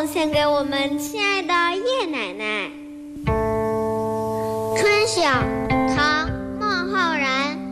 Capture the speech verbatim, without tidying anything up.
献给我们亲爱的叶奶奶。 春晓。